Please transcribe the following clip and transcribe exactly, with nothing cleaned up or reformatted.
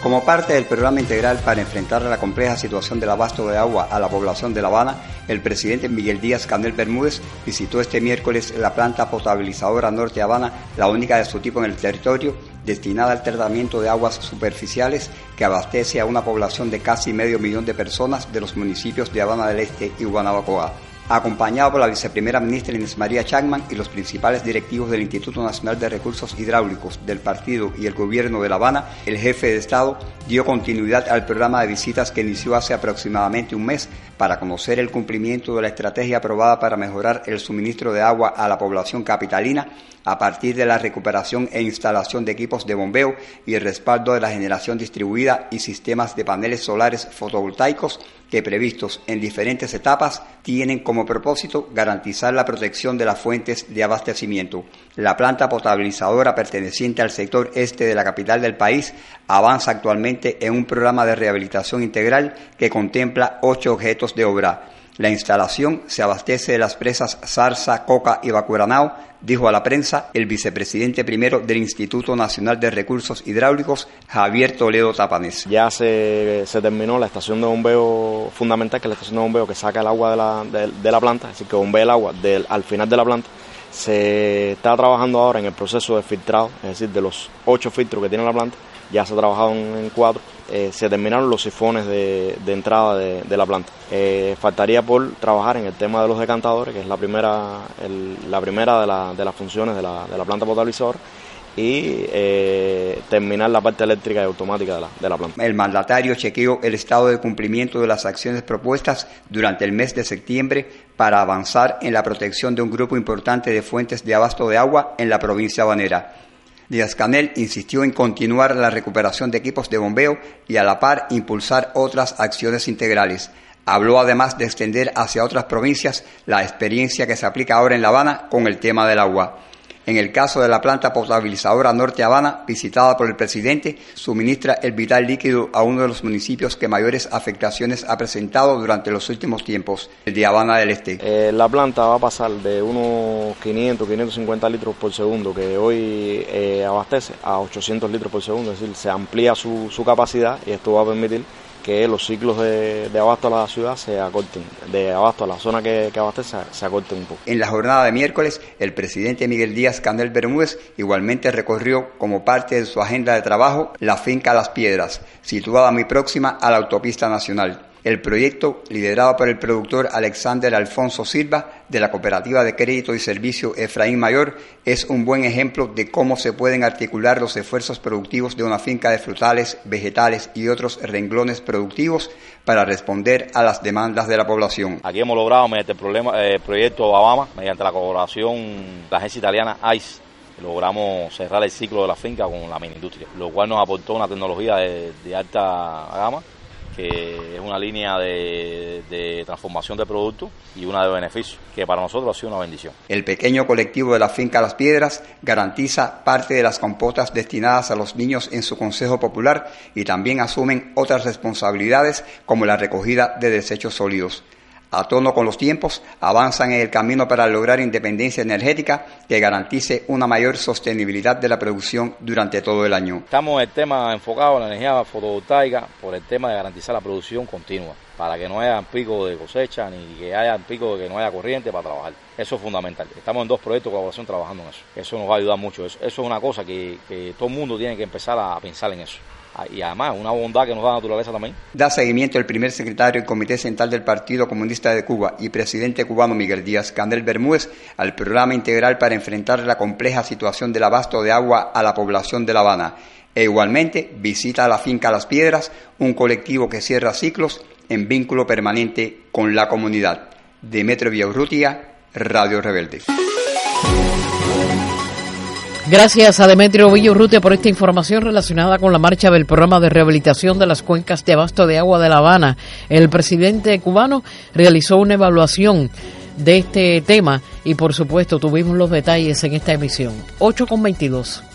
Como parte del programa integral para enfrentar la compleja situación del abasto de agua a la población de La Habana, el presidente Miguel Díaz-Canel Bermúdez visitó este miércoles la planta potabilizadora Norte Habana, la única de su tipo en el territorio, destinada al tratamiento de aguas superficiales que abastece a una población de casi medio millón de personas de los municipios de Habana del Este y Guanabacoa. Acompañado por la viceprimera ministra Inés María Chapman y los principales directivos del Instituto Nacional de Recursos Hidráulicos, del partido y el gobierno de La Habana, el jefe de Estado dio continuidad al programa de visitas que inició hace aproximadamente un mes para conocer el cumplimiento de la estrategia aprobada para mejorar el suministro de agua a la población capitalina a partir de la recuperación e instalación de equipos de bombeo y el respaldo de la generación distribuida y sistemas de paneles solares fotovoltaicos que, previstos en diferentes etapas, tienen como propósito garantizar la protección de las fuentes de abastecimiento. La planta potabilizadora perteneciente al sector este de la capital del país avanza actualmente en un programa de rehabilitación integral que contempla ocho objetos de obra. La instalación se abastece de las presas Zarza, Coca y Bacuranao, dijo a la prensa el vicepresidente primero del Instituto Nacional de Recursos Hidráulicos, Javier Toledo Tapanés. Ya se, se terminó la estación de bombeo fundamental, que es la estación de bombeo que saca el agua de la, de, de la planta, es decir, que bombea el agua del, al final de la planta. Se está trabajando ahora en el proceso de filtrado, es decir, de los ocho filtros que tiene la planta, ya se ha trabajado en, en cuatro. Eh, se terminaron los sifones de, de entrada de, de la planta. Eh, faltaría por trabajar en el tema de los decantadores, que es la primera, el, la primera de, la, de las funciones de la, de la planta potabilizadora, y eh, terminar la parte eléctrica y automática de la, de la planta. El mandatario chequeó el estado de cumplimiento de las acciones propuestas durante el mes de septiembre para avanzar en la protección de un grupo importante de fuentes de abasto de agua en la provincia habanera. Díaz-Canel insistió en continuar la recuperación de equipos de bombeo y a la par impulsar otras acciones integrales. Habló además de extender hacia otras provincias la experiencia que se aplica ahora en La Habana con el tema del agua. En el caso de la planta potabilizadora Norte Habana, visitada por el presidente, suministra el vital líquido a uno de los municipios que mayores afectaciones ha presentado durante los últimos tiempos, el de Habana del Este. Eh, la planta va a pasar de unos quinientos, quinientos cincuenta litros por segundo, que hoy eh, abastece, a ochocientos litros por segundo, es decir, se amplía su, su capacidad y esto va a permitir que los ciclos de, de abasto a la ciudad se acorten, de abasto a la zona que, que abastece se acorten un poco. En la jornada de miércoles, el presidente Miguel Díaz-Canel Bermúdez igualmente recorrió como parte de su agenda de trabajo la finca Las Piedras, situada muy próxima a la autopista nacional. El proyecto, liderado por el productor Alexander Alfonso Silva, de la Cooperativa de Crédito y Servicio Efraín Mayor, es un buen ejemplo de cómo se pueden articular los esfuerzos productivos de una finca de frutales, vegetales y otros renglones productivos para responder a las demandas de la población. Aquí hemos logrado, mediante el problema, eh, proyecto Obama, mediante la colaboración de la agencia italiana I C E, logramos cerrar el ciclo de la finca con la mini industria, lo cual nos aportó una tecnología de, de alta gama, que es una línea de, de transformación de productos y una de beneficio, que para nosotros ha sido una bendición. El pequeño colectivo de la finca Las Piedras garantiza parte de las compotas destinadas a los niños en su consejo popular y también asumen otras responsabilidades como la recogida de desechos sólidos. A tono con los tiempos, avanzan en el camino para lograr independencia energética que garantice una mayor sostenibilidad de la producción durante todo el año. Estamos en el tema enfocado en la energía fotovoltaica por el tema de garantizar la producción continua, para que no haya pico de cosecha ni que haya pico de que no haya corriente para trabajar. Eso es fundamental. Estamos en dos proyectos de colaboración trabajando en eso. Eso nos va a ayudar mucho. Eso, eso es una cosa que, que todo el mundo tiene que empezar a pensar en eso. Y además una bondad que nos da la naturaleza también. Da seguimiento el primer secretario del Comité Central del Partido Comunista de Cuba y presidente cubano Miguel Díaz-Canel Bermúdez al programa integral para enfrentar la compleja situación del abasto de agua a la población de La Habana. E igualmente visita la finca Las Piedras, un colectivo que cierra ciclos en vínculo permanente con la comunidad. Demetrio Villaurrutia, Radio Rebelde. Gracias a Demetrio Villaurrutia por esta información relacionada con la marcha del programa de rehabilitación de las cuencas de abasto de agua de La Habana. El presidente cubano realizó una evaluación de este tema y por supuesto tuvimos los detalles en esta emisión. ocho con veintidós.